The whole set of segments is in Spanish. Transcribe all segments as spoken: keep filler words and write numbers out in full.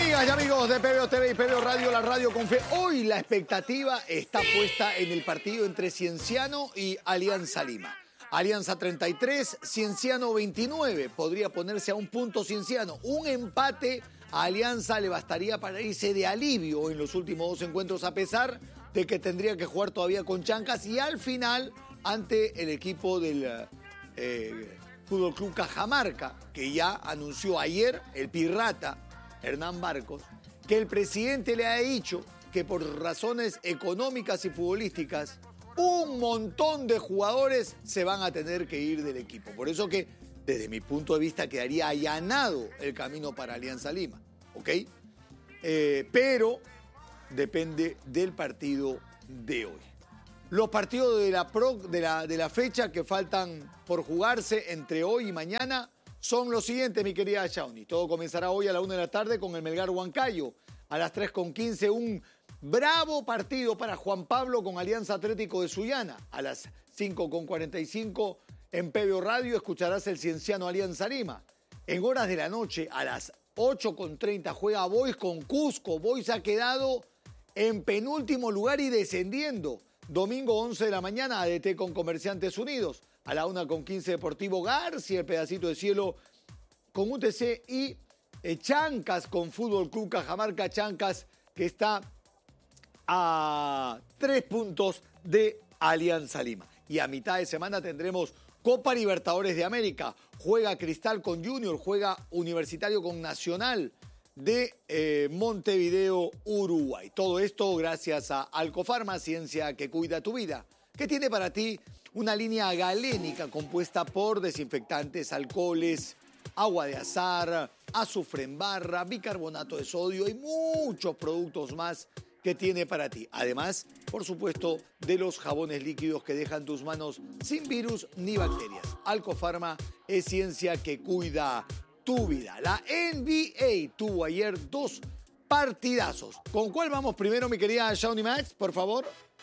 Amigas y amigos de P B O T V y P B O Radio, la radio con fe. Hoy la expectativa está puesta en el partido entre Cienciano y Alianza Lima. Alianza treinta y tres, Cienciano veintinueve. Podría ponerse a un punto Cienciano. Un empate a Alianza le bastaría para irse de alivio en los últimos dos encuentros, a pesar de que tendría que jugar todavía con Chancas y al final ante el equipo del eh, Fútbol Club Cajamarca, que ya anunció ayer el Pirrata Hernán Barcos, que el presidente le ha dicho que por razones económicas y futbolísticas un montón de jugadores se van a tener que ir del equipo. Por eso que, desde mi punto de vista, quedaría allanado el camino para Alianza Lima, ¿ok? Eh, pero depende del partido de hoy. Los partidos de la, pro, de, la, de la fecha que faltan por jugarse entre hoy y mañana son los siguientes, mi querida Shawnee. Todo comenzará hoy a la una de la tarde con el Melgar Huancayo. A las tres con quince, un bravo partido para Juan Pablo con Alianza Atlético de Sullana. A las cinco con cuarenta y cinco en P B O Radio escucharás el Cienciano Alianza Lima. En horas de la noche, a las ocho con treinta, juega Boys con Cusco. Boys ha quedado en penúltimo lugar y descendiendo. Domingo once de la mañana, A D T con Comerciantes Unidos. A la una con quince, Deportivo García, el pedacito de cielo con U T C y eh, Chancas con Fútbol Club Cajamarca. Chancas que está a tres puntos de Alianza Lima. Y a mitad de semana tendremos Copa Libertadores de América. Juega Cristal con Junior, juega Universitario con Nacional de eh, Montevideo, Uruguay. Todo esto gracias a Alcofarma, ciencia que cuida tu vida, que tiene para ti una línea galénica compuesta por desinfectantes, alcoholes, agua de azahar, azufre en barra, bicarbonato de sodio y muchos productos más que tiene para ti. Además, por supuesto, de los jabones líquidos que dejan tus manos sin virus ni bacterias. Alcofarma es ciencia que cuida tu vida. La N B A tuvo ayer dos partidazos. ¿Con cuál vamos primero, mi querida Shawnee Max, por favor?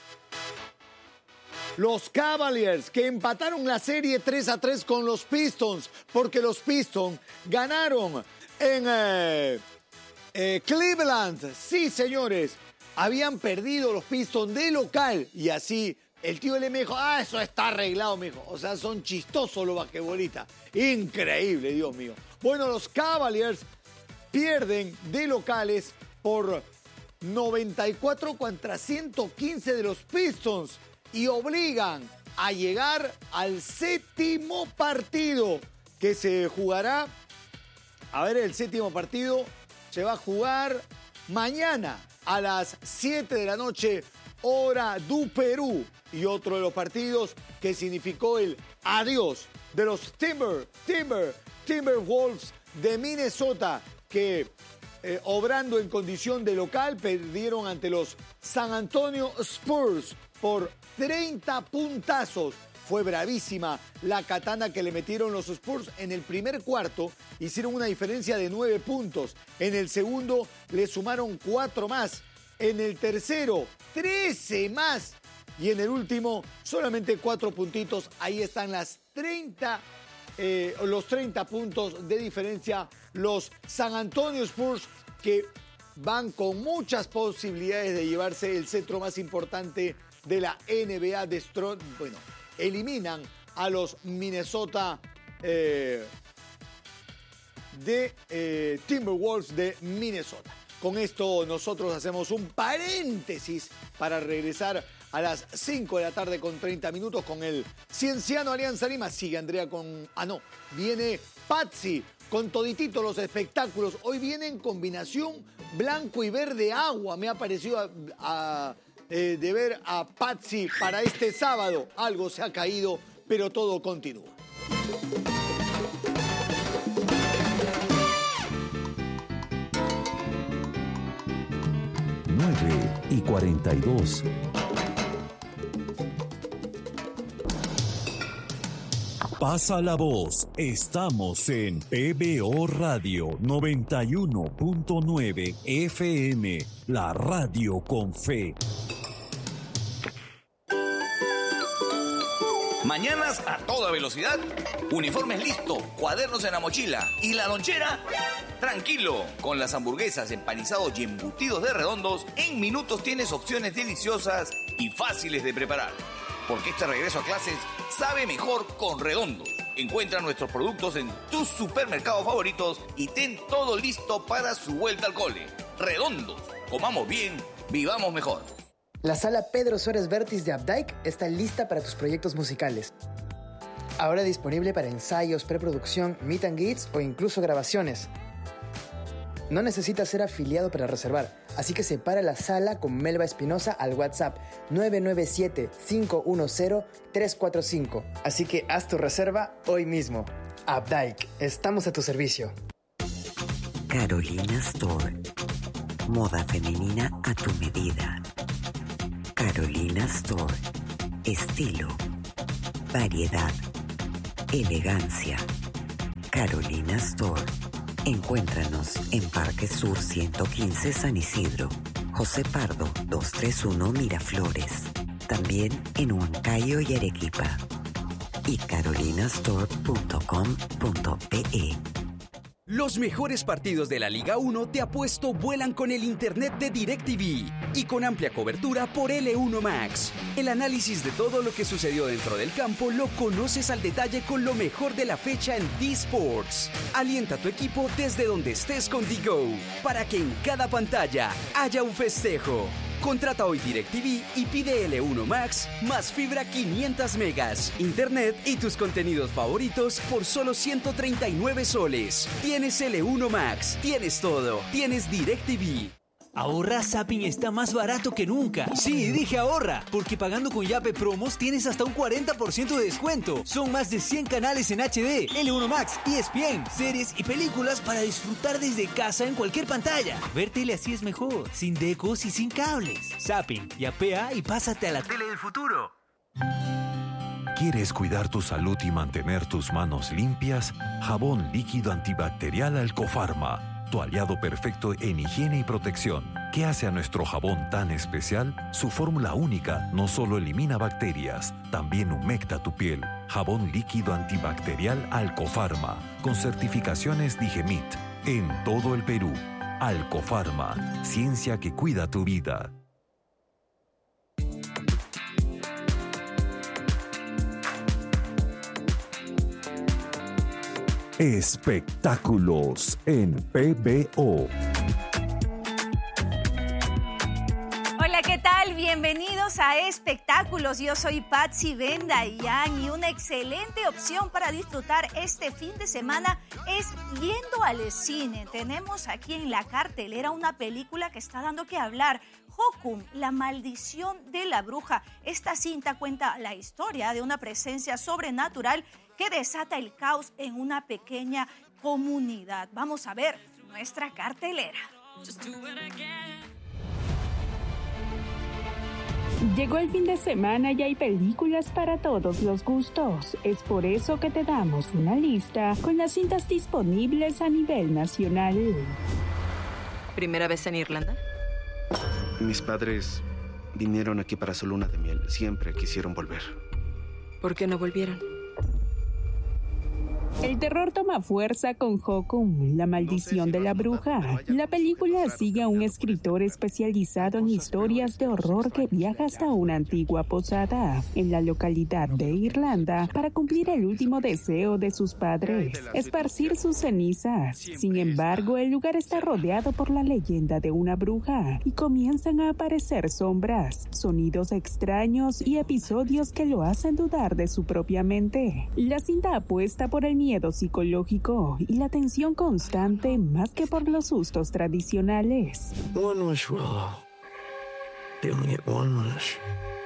Los Cavaliers, que empataron la serie tres a tres con los Pistons, porque los Pistons ganaron en eh, eh, Cleveland. Sí, señores, habían perdido los Pistons de local y así el tío le me dijo, ah, eso está arreglado, me dijo. O sea, son chistosos los basquetbolistas. Increíble, Dios mío. Bueno, los Cavaliers pierden de locales por noventa y cuatro contra ciento quince de los Pistons y obligan a llegar al séptimo partido que se jugará. A ver, el séptimo partido se va a jugar mañana a las siete de la noche, hora du Perú. Y otro de los partidos que significó el adiós de los Timber, Timber, Timberwolves de Minnesota, que eh, obrando en condición de local perdieron ante los San Antonio Spurs por treinta puntazos. Fue bravísima la katana que le metieron los Spurs en el primer cuarto. Hicieron una diferencia de nueve puntos. En el segundo le sumaron cuatro más. En el tercero, trece más. Y en el último, solamente cuatro puntitos. Ahí están las treinta, eh, los treinta puntos de diferencia. Los San Antonio Spurs, que van con muchas posibilidades de llevarse el cetro más importante de la N B A de Strong. Bueno, eliminan a los Minnesota eh, de eh, Timberwolves de Minnesota. Con esto nosotros hacemos un paréntesis para regresar a las cinco de la tarde con treinta minutos con el Cienciano Alianza Lima. Sigue Andrea con... Ah, no. Viene Patsy con toditito los espectáculos. Hoy viene en combinación blanco y verde agua. Me ha parecido a, a, eh, de ver a Patsy para este sábado. Algo se ha caído, pero todo continúa. nueve y cuarenta y dos. Pasa la voz. Estamos en P B O Radio noventa y uno punto nueve F M, la radio con fe. Mañanas a toda velocidad, uniformes listos, cuadernos en la mochila y la lonchera. Tranquilo, con las hamburguesas, empanizados y embutidos de Redondos, en minutos tienes opciones deliciosas y fáciles de preparar. Porque este regreso a clases sabe mejor con Redondos. Encuentra nuestros productos en tus supermercados favoritos y ten todo listo para su vuelta al cole. Redondos, comamos bien, vivamos mejor. La sala Pedro Suárez Vértiz de Updike está lista para tus proyectos musicales. Ahora disponible para ensayos, preproducción, meet and greets o incluso grabaciones. No necesitas ser afiliado para reservar, así que separa la sala con Melba Espinosa al WhatsApp nueve nueve siete, cinco uno cero, tres cuatro cinco. Así que haz tu reserva hoy mismo. Updike, estamos a tu servicio. Carolina Store. Moda femenina a tu medida. Carolina Store. Estilo, variedad, elegancia. Carolina Store. Encuéntranos en Parque Sur ciento quince San Isidro, José Pardo doscientos treinta y uno Miraflores. También en Huancayo y Arequipa. Y carolinastore punto com punto pe. Los mejores partidos de la Liga uno te apuesto vuelan con el internet de DirecTV y con amplia cobertura por L uno Max. El análisis de todo lo que sucedió dentro del campo lo conoces al detalle con lo mejor de la fecha en D-Sports. Alienta a tu equipo desde donde estés con D-Go para que en cada pantalla haya un festejo. Contrata hoy DirecTV y pide L uno Max más fibra quinientos megas, internet y tus contenidos favoritos por solo ciento treinta y nueve soles. Tienes L uno Max, tienes todo, tienes DirecTV. Ahorra, Zapping está más barato que nunca. Sí, dije ahorra, porque pagando con Yape Promos tienes hasta un cuarenta por ciento de descuento. Son más de cien canales en H D, L uno Max, E S P N, series y películas para disfrutar desde casa en cualquier pantalla. Ver tele así es mejor, sin decos y sin cables. Zapping, yapea y pásate a la tele del futuro. ¿Quieres cuidar tu salud y mantener tus manos limpias? Jabón líquido antibacterial Alcofarma. Tu aliado perfecto en higiene y protección. ¿Qué hace a nuestro jabón tan especial? Su fórmula única no solo elimina bacterias, también humecta tu piel. Jabón líquido antibacterial Alcofarma, con certificaciones Digemit, en todo el Perú. Alcofarma, ciencia que cuida tu vida. Espectáculos en P B O. Hola, ¿qué tal? Bienvenidos a Espectáculos. Yo soy Patsy Bendayan y una excelente opción para disfrutar este fin de semana es yendo al cine. Tenemos aquí en la cartelera una película que está dando que hablar. Hokum, la maldición de la bruja. Esta cinta cuenta la historia de una presencia sobrenatural que desata el caos en una pequeña comunidad. Vamos a ver nuestra cartelera. Llegó el fin de semana y hay películas para todos los gustos. Es por eso que te damos una lista con las cintas disponibles a nivel nacional. ¿Primera vez en Irlanda? Mis padres vinieron aquí para su luna de miel. Siempre quisieron volver. ¿Por qué no volvieron? El terror toma fuerza con Hokum, la maldición de la bruja. La película sigue a un escritor especializado en historias de horror que viaja hasta una antigua posada en la localidad de Irlanda para cumplir el último deseo de sus padres, esparcir sus cenizas. Sin embargo, el lugar está rodeado por la leyenda de una bruja y comienzan a aparecer sombras, sonidos extraños y episodios que lo hacen dudar de su propia mente. La cinta apuesta por el miedo psicológico y la tensión constante más que por los sustos tradicionales. One wish, Willow. They only get one wish.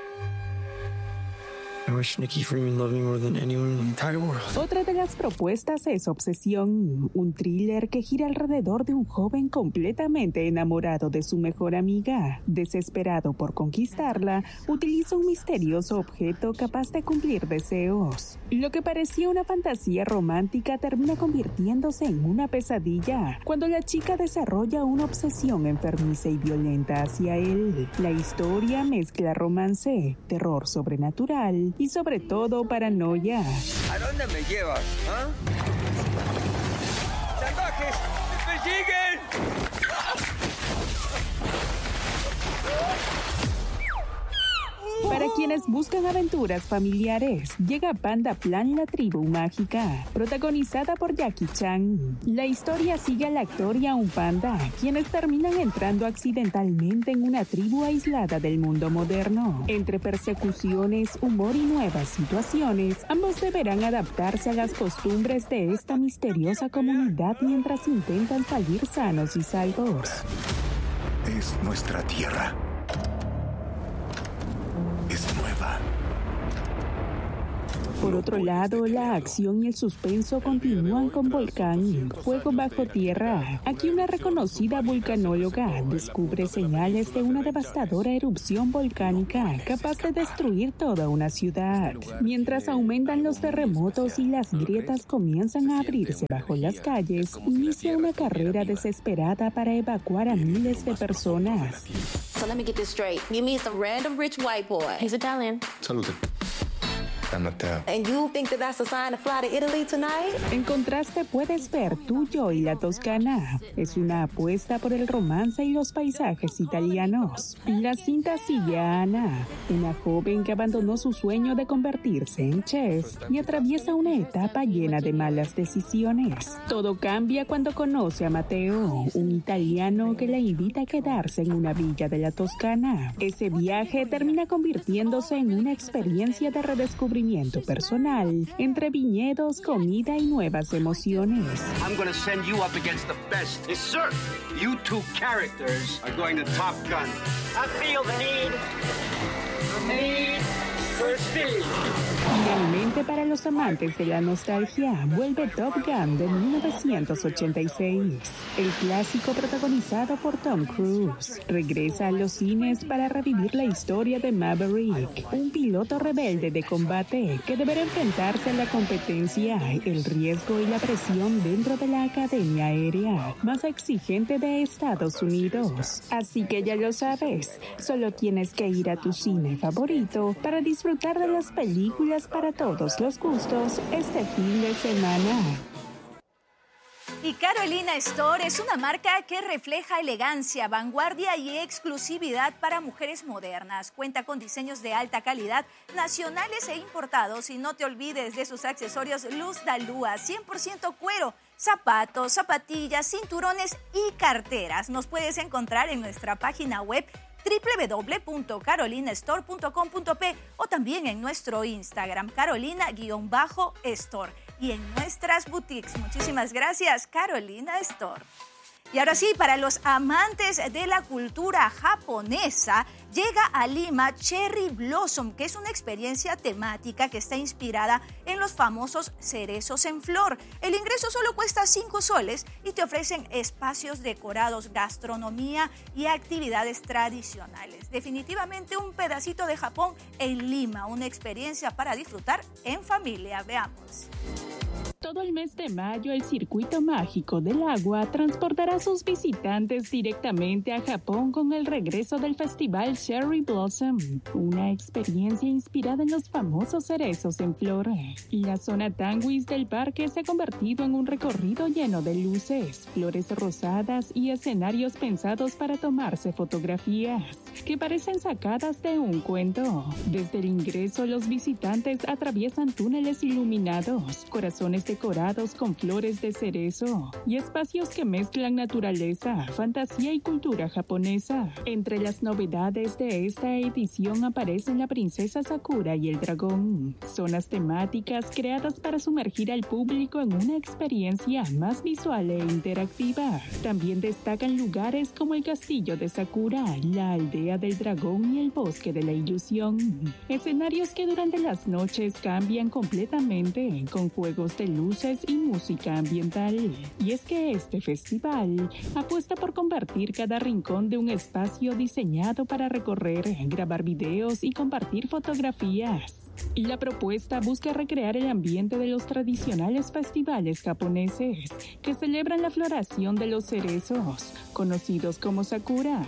I wish Nikki Freeman loved me more than anyone in the entire world. Otra de las propuestas es Obsesión, un thriller que gira alrededor de un joven completamente enamorado de su mejor amiga. Desesperado por conquistarla, utiliza un misterioso objeto capaz de cumplir deseos. Lo que parecía una fantasía romántica termina convirtiéndose en una pesadilla cuando la chica desarrolla una obsesión enfermiza y violenta hacia él. La historia mezcla romance, terror sobrenatural y y sobre todo paranoia. ¿A dónde me llevas? ¿Ah? ¡Salvajes! ¡Me persiguen! Para quienes buscan aventuras familiares, llega Panda Plan, la tribu mágica, protagonizada por Jackie Chan. La historia sigue al actor y a un panda, quienes terminan entrando accidentalmente en una tribu aislada del mundo moderno. Entre persecuciones, humor y nuevas situaciones, ambos deberán adaptarse a las costumbres de esta misteriosa comunidad mientras intentan salir sanos y salvos. Es nuestra tierra. Es nueva. Por otro lado, la acción y el suspenso continúan con Volcán, Fuego bajo tierra. Aquí una reconocida vulcanóloga descubre señales de una devastadora erupción volcánica capaz de destruir toda una ciudad. Mientras aumentan los terremotos y las grietas comienzan a abrirse bajo las calles, inicia una carrera desesperada para evacuar a miles de personas. So let me get this straight. You meet some random rich white boy. He's Italian. Salute. And you think that that's a sign to fly to Italy tonight? En contraste, puedes ver Tuyo y la Toscana. Es una apuesta por el romance y los paisajes italianos. La cinta sigue a Ana, una joven que abandonó su sueño de convertirse en chef y atraviesa una etapa llena de malas decisiones. Todo cambia cuando conoce a Matteo, un italiano que la invita a quedarse en una villa de la Toscana. Ese viaje termina convirtiéndose en una experiencia de redescubrimiento personal, entre viñedos, comida y nuevas emociones. I'm going to send you up against the best. Yes, sir. You two characters are going to Top Gun. I feel the need. The need for speed. Finalmente, para los amantes de la nostalgia, vuelve Top Gun de mil novecientos ochenta y seis. El clásico protagonizado por Tom Cruise regresa a los cines para revivir la historia de Maverick, un piloto rebelde de combate que deberá enfrentarse a la competencia, el riesgo y la presión dentro de la academia aérea más exigente de Estados Unidos. Así que ya lo sabes, solo tienes que ir a tu cine favorito para disfrutar de las películas para todos los gustos este fin de semana. Y Carolina Store es una marca que refleja elegancia, vanguardia y exclusividad para mujeres modernas. Cuenta con diseños de alta calidad, nacionales e importados. Y no te olvides de sus accesorios Luz Dalúa, cien por ciento cuero, zapatos, zapatillas, cinturones y carteras. Nos puedes encontrar en nuestra página web doble u doble u doble u punto carolina store punto com punto pe o también en nuestro Instagram, Carolina-Store, y en nuestras boutiques. Muchísimas gracias, Carolina Store. Y ahora sí, para los amantes de la cultura japonesa, llega a Lima Cherry Blossom, que es una experiencia temática que está inspirada en los famosos cerezos en flor. El ingreso solo cuesta cinco soles y te ofrecen espacios decorados, gastronomía y actividades tradicionales. Definitivamente un pedacito de Japón en Lima, una experiencia para disfrutar en familia. Veamos. Todo el mes de mayo, el Circuito Mágico del Agua transportará a sus visitantes directamente a Japón con el regreso del Festival Cherry Blossom, una experiencia inspirada en los famosos cerezos en flor. La zona Tanguis del parque se ha convertido en un recorrido lleno de luces, flores rosadas y escenarios pensados para tomarse fotografías, que parecen sacadas de un cuento. Desde el ingreso, los visitantes atraviesan túneles iluminados, corazones decorados con flores de cerezo y espacios que mezclan naturaleza, fantasía y cultura japonesa. Entre las novedades de esta edición aparecen la princesa Sakura y el dragón, zonas temáticas creadas para sumergir al público en una experiencia más visual e interactiva. También destacan lugares como el castillo de Sakura, la aldea del dragón y el bosque de la ilusión. Escenarios que durante las noches cambian completamente con juegos de luces y música ambiental. Y es que este festival apuesta por convertir cada rincón de un espacio diseñado para recorrer, grabar videos y compartir fotografías. Y la propuesta busca recrear el ambiente de los tradicionales festivales japoneses que celebran la floración de los cerezos, conocidos como Sakura,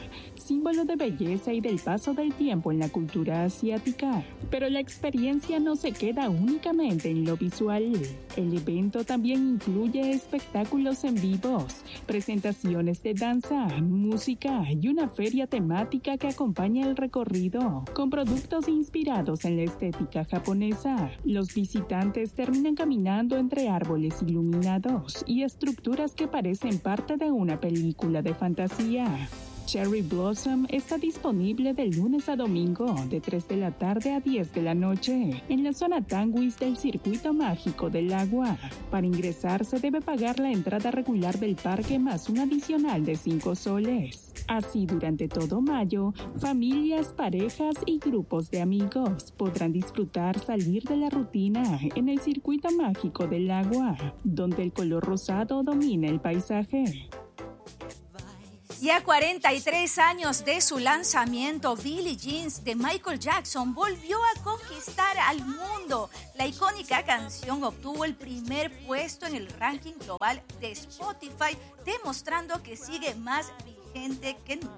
símbolo de belleza y del paso del tiempo en la cultura asiática. Pero la experiencia no se queda únicamente en lo visual. El evento también incluye espectáculos en vivos, presentaciones de danza, música y una feria temática que acompaña el recorrido, con productos inspirados en la estética japonesa. Los visitantes terminan caminando entre árboles iluminados y estructuras que parecen parte de una película de fantasía. Cherry Blossom está disponible de lunes a domingo, de tres de la tarde a diez de la noche, en la zona Tanguis del Circuito Mágico del Agua. Para ingresar se debe pagar la entrada regular del parque más un adicional de cinco soles. Así, durante todo mayo, familias, parejas y grupos de amigos podrán disfrutar salir de la rutina en el Circuito Mágico del Agua, donde el color rosado domina el paisaje. Y a cuarenta y tres años de su lanzamiento, Billie Jean de Michael Jackson volvió a conquistar al mundo. La icónica canción obtuvo el primer puesto en el ranking global de Spotify, demostrando que sigue más vigente que nunca.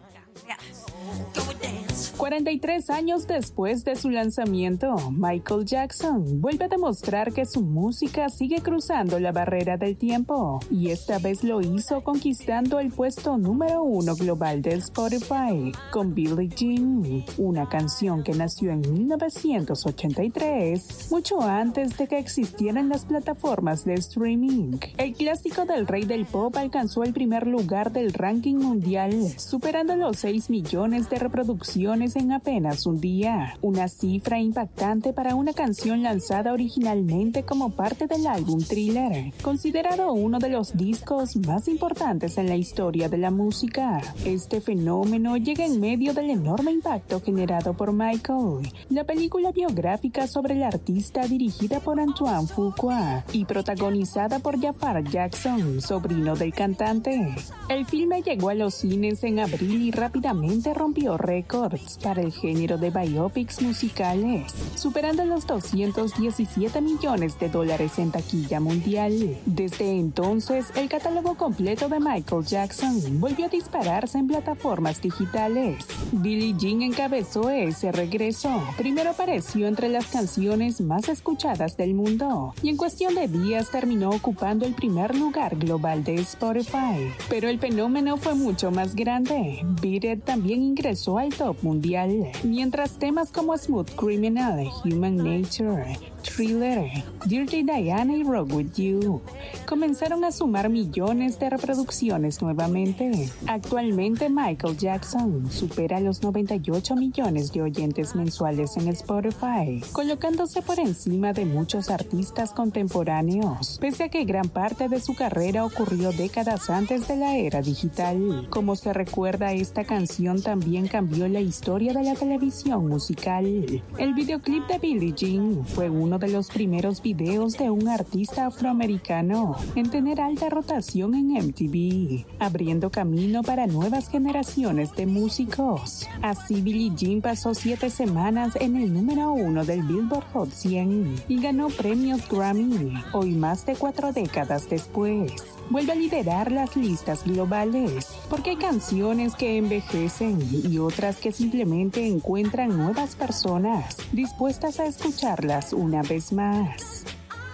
cuarenta y tres años después de su lanzamiento, Michael Jackson vuelve a demostrar que su música sigue cruzando la barrera del tiempo, y esta vez lo hizo conquistando el puesto número uno global de Spotify con Billie Jean, una canción que nació en mil novecientos ochenta y tres, mucho antes de que existieran las plataformas de streaming. El clásico del rey del pop alcanzó el primer lugar del ranking mundial, superando los seis millones de reproducciones en apenas un día, una cifra impactante para una canción lanzada originalmente como parte del álbum Thriller, considerado uno de los discos más importantes en la historia de la música. Este fenómeno llega en medio del enorme impacto generado por Michael, la película biográfica sobre el artista dirigida por Antoine Fuqua y protagonizada por Jafar Jackson, sobrino del cantante. El filme llegó a los cines en abril y rápidamente rompió récords para el género de biopics musicales, superando los doscientos diecisiete millones de dólares en taquilla mundial. Desde entonces, el catálogo completo de Michael Jackson volvió a dispararse en plataformas digitales. Billie Jean encabezó ese regreso. Primero apareció entre las canciones más escuchadas del mundo y en cuestión de días terminó ocupando el primer lugar global de Spotify. Pero el fenómeno fue mucho más grande. Beat It también ingresó al top mundial, mientras temas como Smooth Criminal, Human Nature, Thriller, Dirty Diana y Rock With You comenzaron a sumar millones de reproducciones nuevamente. Actualmente Michael Jackson supera los noventa y ocho millones de oyentes mensuales en Spotify, colocándose por encima de muchos artistas contemporáneos, pese a que gran parte de su carrera ocurrió décadas antes de la era digital. Como se recuerda, esta canción también cambió la historia de la televisión musical. El videoclip de Billie Jean fue uno de los primeros videos de un artista afroamericano en tener alta rotación en M T V, abriendo camino para nuevas generaciones de músicos. Así, Billie Jean pasó siete semanas en el número uno del Billboard Hot cien y ganó premios Grammy. Hoy, más de cuatro décadas después, vuelve a liderar las listas globales, porque hay canciones que envejecen y otras que simplemente encuentran nuevas personas dispuestas a escucharlas una vez más.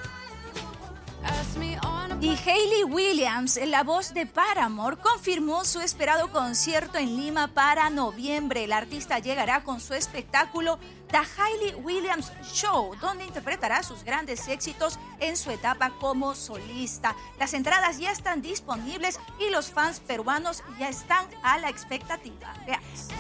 Y Hayley Williams, la voz de Paramore, confirmó su esperado concierto en Lima para noviembre. El artista llegará con su espectáculo The Hayley Williams Show, donde interpretará sus grandes éxitos en su etapa como solista. Las entradas ya están disponibles y los fans peruanos ya están a la expectativa. Veamos.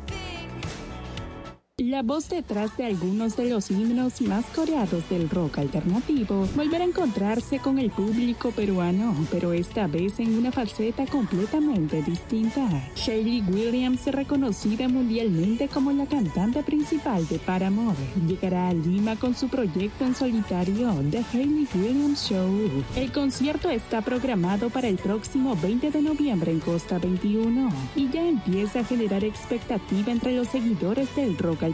La voz detrás de algunos de los himnos más coreados del rock alternativo volverá a encontrarse con el público peruano, pero esta vez en una faceta completamente distinta. Hayley Williams, reconocida mundialmente como la cantante principal de Paramore, llegará a Lima con su proyecto en solitario, The Hayley Williams Show. El concierto está programado para el próximo veinte de noviembre en Costa veintiuno y ya empieza a generar expectativa entre los seguidores del rock alternativo.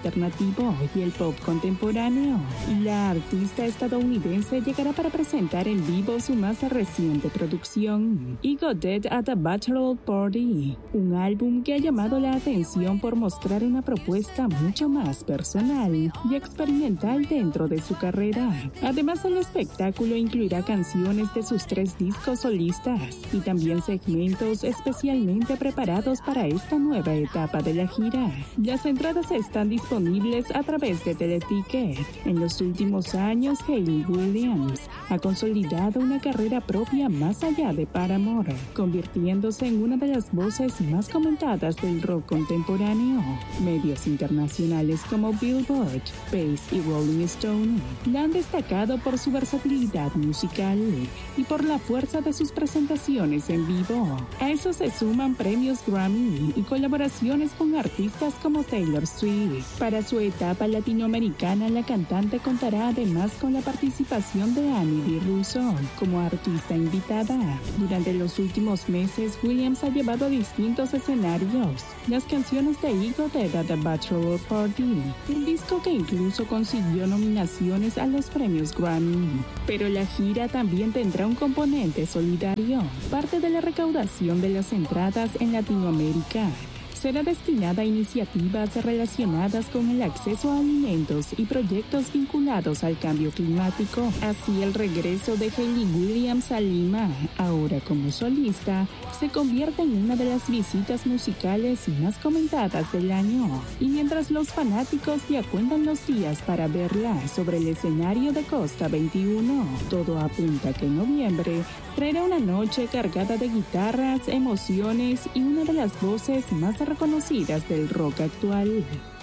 alternativo y el pop contemporáneo. La artista estadounidense llegará para presentar en vivo su más reciente producción, I Got Dead at a Bachelor Party, un álbum que ha llamado la atención por mostrar una propuesta mucho más personal y experimental dentro de su carrera. Además, el espectáculo incluirá canciones de sus tres discos solistas y también segmentos especialmente preparados para esta nueva etapa de la gira. Las entradas están disponibles a través de Teleticket. En los últimos años, Hayley Williams ha consolidado una carrera propia más allá de Paramore, convirtiéndose en una de las voces más comentadas del rock contemporáneo. Medios internacionales como Billboard, Pace y Rolling Stone la han destacado por su versatilidad musical y por la fuerza de sus presentaciones en vivo. A eso se suman premios Grammy y colaboraciones con artistas como Taylor Swift. Para su etapa latinoamericana, la cantante contará además con la participación de Annie DiRusso como artista invitada. Durante los últimos meses, Williams ha llevado a distintos escenarios las canciones de I Got Dead at the Bachelor Party, un disco que incluso consiguió nominaciones a los premios Grammy. Pero la gira también tendrá un componente solidario. Parte de la recaudación de las entradas en Latinoamérica será destinada a iniciativas relacionadas con el acceso a alimentos y proyectos vinculados al cambio climático. Así, el regreso de Hayley Williams a Lima, ahora como solista, se convierte en una de las visitas musicales más comentadas del año. Y mientras los fanáticos ya cuentan los días para verla sobre el escenario de Costa veintiuno, todo apunta que en noviembre traerá una noche cargada de guitarras, emociones y una de las voces más reconocidas del rock actual.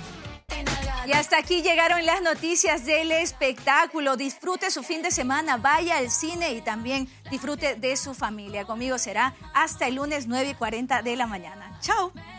Y hasta aquí llegaron las noticias del espectáculo. Disfrute su fin de semana, vaya al cine y también disfrute de su familia. Conmigo será hasta el lunes nueve y cuarenta de la mañana. ¡Chao!